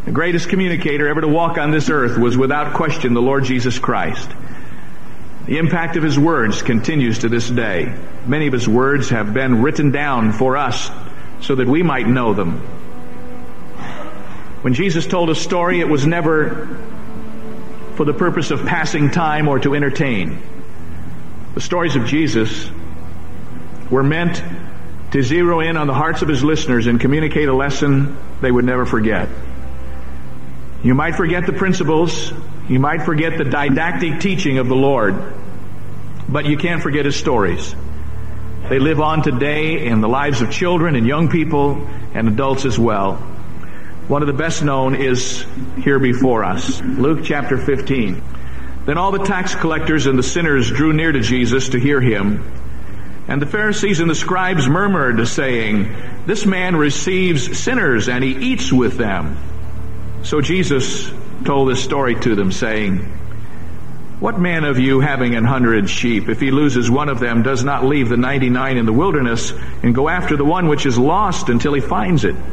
The greatest communicator ever to walk on this earth was without question the Lord Jesus Christ. The impact of his words continues to this day. Many of his words have been written down for us so that we might know them. When Jesus told a story, it was never for the purpose of passing time or to entertain. The stories of Jesus were meant to zero in on the hearts of his listeners and communicate a lesson they would never forget. You might forget the principles, you might forget the didactic teaching of the Lord, but you can't forget his stories. They live on today in the lives of children and young people and adults as well. One of the best known is here before us. Luke chapter 15. Then all the tax collectors and the sinners drew near to Jesus to hear him. And the Pharisees and the scribes murmured, saying, "This man receives sinners, and he eats with them." So Jesus told this story to them, saying, "What man of you, having 100 sheep, if he loses one of them, does not leave the 99 in the wilderness and go after the one which is lost until he finds it?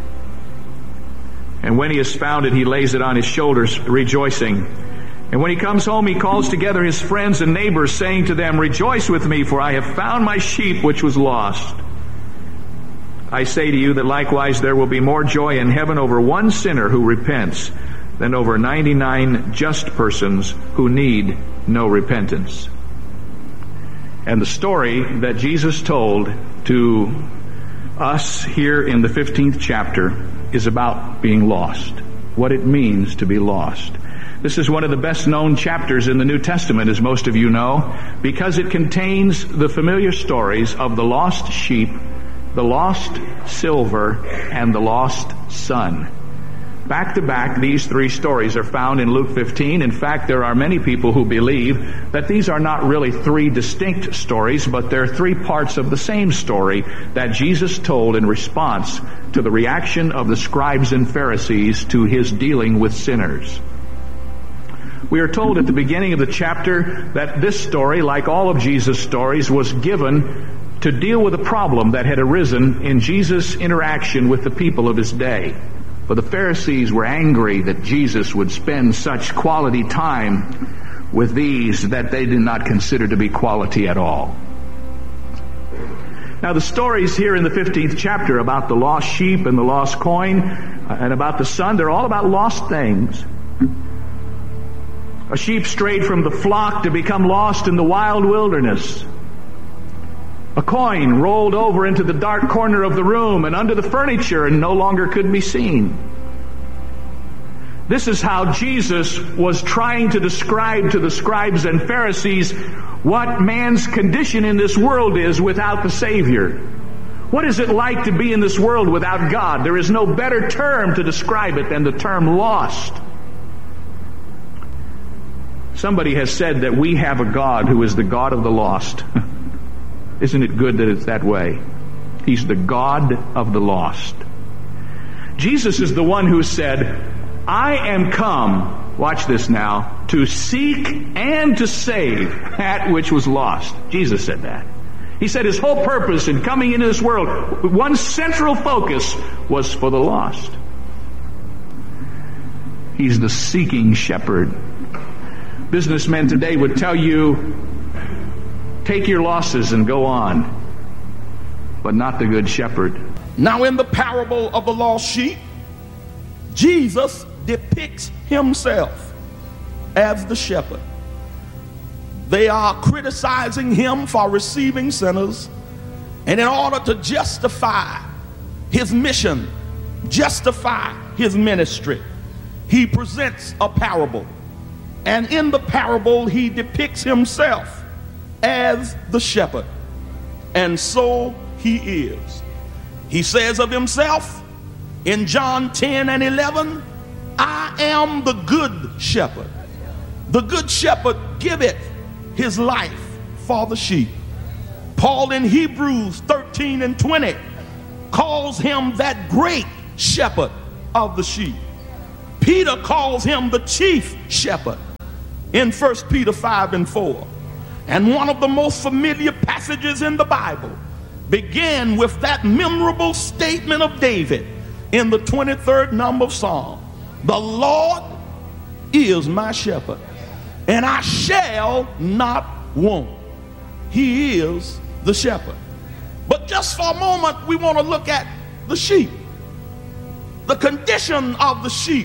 And when he has found it, he lays it on his shoulders, rejoicing. And when he comes home, he calls together his friends and neighbors, saying to them, 'Rejoice with me, for I have found my sheep which was lost.' I say to you that likewise there will be more joy in heaven over one sinner who repents than over 99 just persons who need no repentance." And the story that Jesus told to us here in the 15th chapter is about being lost, what it means to be lost. This is one of the best known chapters in the New Testament, as most of you know, because it contains the familiar stories of the lost sheep, the lost silver, and the lost son. Back to back, these three stories are found in Luke 15. In fact, there are many people who believe that these are not really three distinct stories, but they're three parts of the same story that Jesus told in response to the reaction of the scribes and Pharisees to his dealing with sinners. We are told at the beginning of the chapter that this story, like all of Jesus' stories, was given to deal with a problem that had arisen in Jesus' interaction with the people of his day. For the Pharisees were angry that Jesus would spend such quality time with these that they did not consider to be quality at all. Now the stories here in the 15th chapter about the lost sheep and the lost coin and about the son, they're all about lost things. A sheep strayed from the flock to become lost in the wild wilderness. A coin rolled over into the dark corner of the room and under the furniture and no longer could be seen. This is how Jesus was trying to describe to the scribes and Pharisees what man's condition in this world is without the Savior. What is it like to be in this world without God? There is no better term to describe it than the term lost. Somebody has said that we have a God who is the God of the lost. Isn't it good that it's that way? He's the God of the lost. Jesus is the one who said, "I am come," watch this now, "to seek and to save that which was lost." Jesus said that. He said his whole purpose in coming into this world, one central focus, was for the lost. He's the seeking shepherd. Businessmen today would tell you, take your losses and go on, but not the good shepherd. Now in the parable of the lost sheep, Jesus depicts himself as the shepherd. They are criticizing him for receiving sinners, and in order to justify his mission, justify his ministry, he presents a parable. And in the parable, he depicts himself as the shepherd. And so he is. He says of himself in John 10 and 11, "I am the good shepherd. The good shepherd giveth his life for the sheep." Paul in Hebrews 13 and 20 calls him that great shepherd of the sheep. Peter calls him the chief shepherd in 1 Peter 5 and 4. And one of the most familiar passages in the Bible began with that memorable statement of David in the 23rd number of Psalm. The Lord is my shepherd, and I shall not want. He is the shepherd. But just for a moment, we want to look at the sheep. The condition of the sheep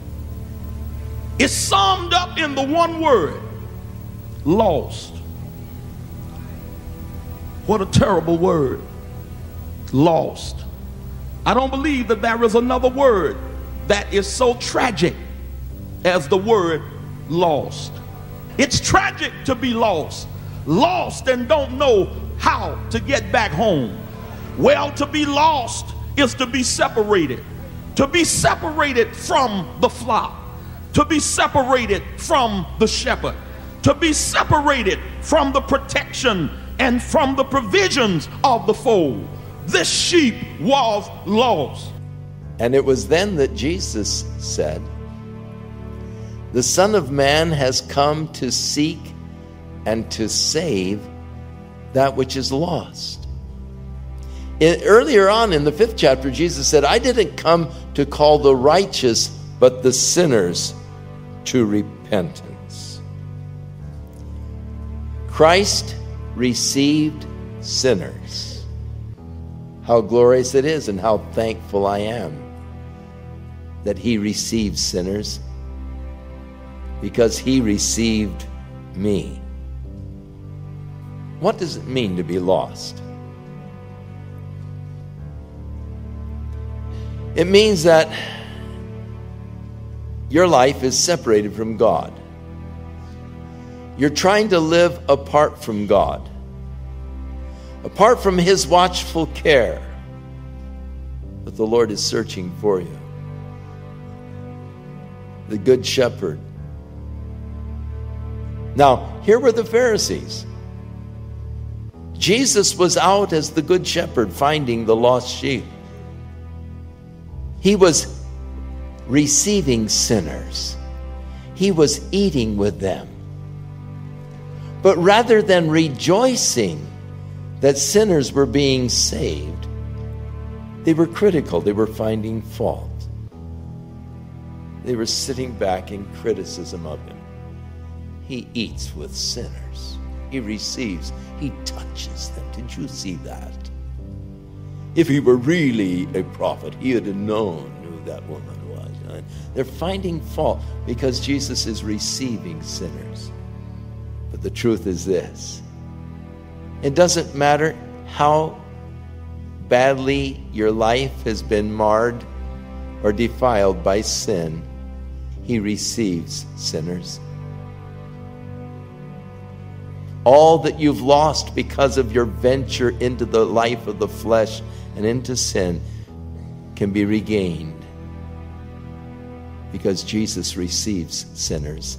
is summed up in the one word: lost. What a terrible word, lost. I don't believe that there is another word that is so tragic as the word lost. It's tragic to be lost. Lost and don't know how to get back home. Well, to be lost is to be separated. To be separated from the flock. To be separated from the shepherd. To be separated from the protection and from the provisions of the fold. This sheep was lost. And it was then that Jesus said, "The Son of Man has come to seek and to save that which is lost." Earlier on in the 5th chapter, Jesus said, "I didn't come to call the righteous, but the sinners to repentance." Christ received sinners. How glorious it is, and how thankful I am that he received sinners, because he received me. What does it mean to be lost? It means that your life is separated from God. You're trying to live apart from God, apart from his watchful care. But the Lord is searching for you. The Good Shepherd. Now, here were the Pharisees. Jesus was out as the Good Shepherd finding the lost sheep. He was receiving sinners. He was eating with them. But rather than rejoicing that sinners were being saved, they were critical. They were finding fault. They were sitting back in criticism of him. He eats with sinners. He receives. He touches them. Did you see that? If he were really a prophet, he would have known who that woman was. They're finding fault because Jesus is receiving sinners. But the truth is this: it doesn't matter how badly your life has been marred or defiled by sin, he receives sinners. All that you've lost because of your venture into the life of the flesh and into sin can be regained because Jesus receives sinners.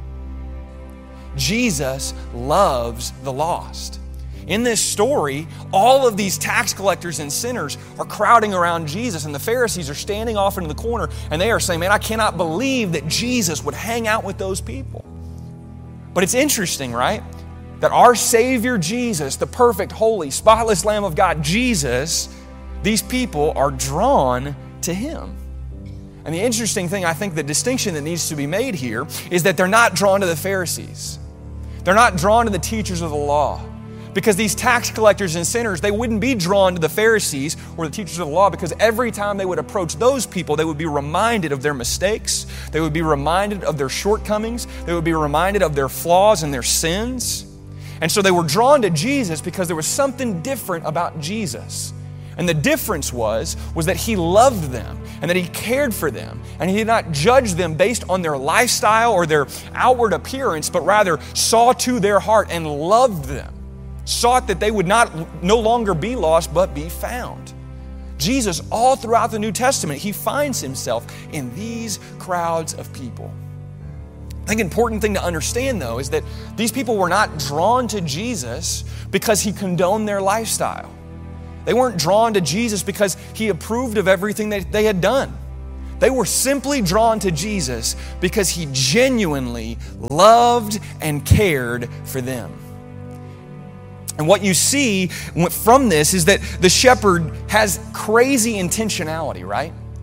Jesus loves the lost. In this story, all of these tax collectors and sinners are crowding around Jesus, and the Pharisees are standing off into the corner, and they are saying, "Man, I cannot believe that Jesus would hang out with those people." But it's interesting, right? That our Savior Jesus, the perfect, holy, spotless Lamb of God, Jesus, these people are drawn to him. And the interesting thing, I think the distinction that needs to be made here is that they're not drawn to the Pharisees. They're not drawn to the teachers of the law. Because these tax collectors and sinners, they wouldn't be drawn to the Pharisees or the teachers of the law, because every time they would approach those people, they would be reminded of their mistakes. They would be reminded of their shortcomings. They would be reminded of their flaws and their sins. And so they were drawn to Jesus because there was something different about Jesus. And the difference was that he loved them and that he cared for them. And he did not judge them based on their lifestyle or their outward appearance, but rather saw to their heart and loved them. Sought that they would no longer be lost, but be found. Jesus, all throughout the New Testament, he finds himself in these crowds of people. I think an important thing to understand, though, is that these people were not drawn to Jesus because he condoned their lifestyle. They weren't drawn to Jesus because he approved of everything that they had done. They were simply drawn to Jesus because he genuinely loved and cared for them. And what you see from this is that the shepherd has crazy intentionality, right?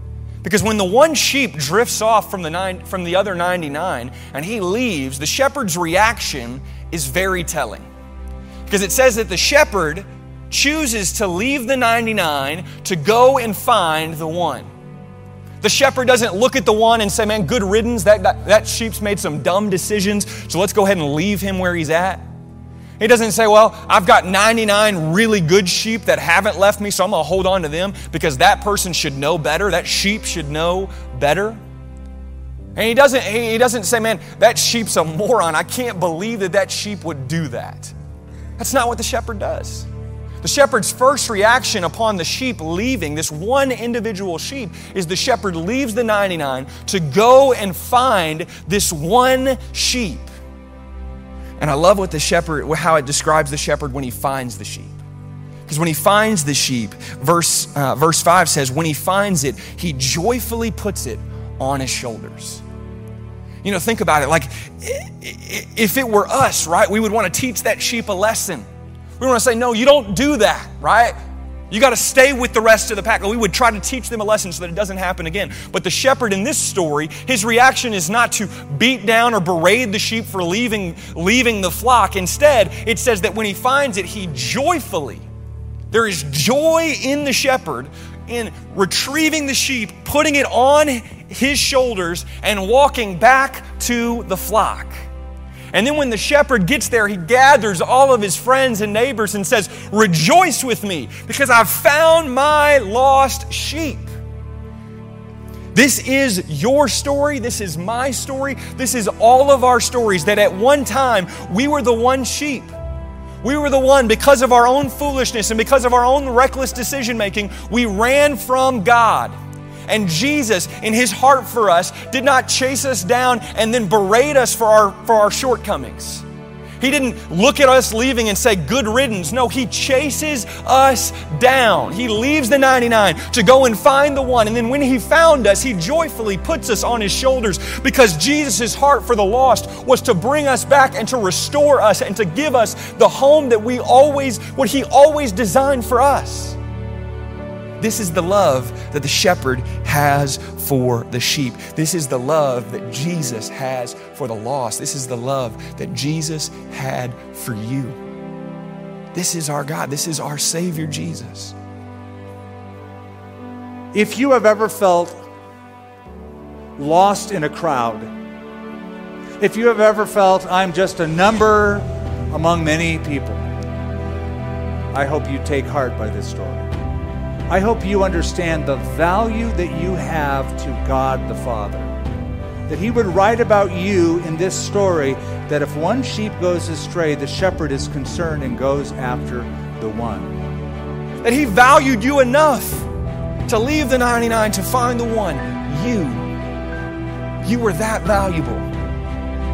Because when the one sheep drifts off from the other 99 and he leaves, the shepherd's reaction is very telling. Because it says that the shepherd chooses to leave the 99 to go and find the one. The shepherd doesn't look at the one and say, man, good riddance, that sheep's made some dumb decisions, so let's go ahead and leave him where he's at. He doesn't say, well, I've got 99 really good sheep that haven't left me, so I'm going to hold on to them because that person should know better. That sheep should know better. And he doesn't say, man, that sheep's a moron. I can't believe that sheep would do that. That's not what the shepherd does. The shepherd's first reaction upon the sheep leaving, this one individual sheep, is the shepherd leaves the 99 to go and find this one sheep. And I love what how it describes the shepherd when he finds the sheep. Because when he finds the sheep, verse 5 says, when he finds it, he joyfully puts it on his shoulders. You know, think about it. Like, if it were us, right, we would want to teach that sheep a lesson. We want to say, no, you don't do that, right? You got to stay with the rest of the pack. We would try to teach them a lesson so that it doesn't happen again. But the shepherd in this story, his reaction is not to beat down or berate the sheep for leaving the flock. Instead, it says that when he finds it, he joyfully, there is joy in the shepherd in retrieving the sheep, putting it on his shoulders, and walking back to the flock. And then when the shepherd gets there, he gathers all of his friends and neighbors and says, rejoice with me because I've found my lost sheep. This is your story. This is my story. This is all of our stories, that at one time we were the one sheep. We were the one, because of our own foolishness and because of our own reckless decision making, we ran from God. And Jesus, in his heart for us, did not chase us down and then berate us for our shortcomings. He didn't look at us leaving and say, good riddance. No, he chases us down. He leaves the 99 to go and find the one. And then when he found us, he joyfully puts us on his shoulders, because Jesus' heart for the lost was to bring us back and to restore us and to give us the home that what he always designed for us. This is the love that the shepherd has for the sheep. This is the love that Jesus has for the lost. This is the love that Jesus had for you. This is our God. This is our Savior, Jesus. If you have ever felt lost in a crowd, if you have ever felt I'm just a number among many people, I hope you take heart by this story. I hope you understand the value that you have to God the Father. That he would write about you in this story, that if one sheep goes astray, the shepherd is concerned and goes after the one. That he valued you enough to leave the 99 to find the one. You were that valuable.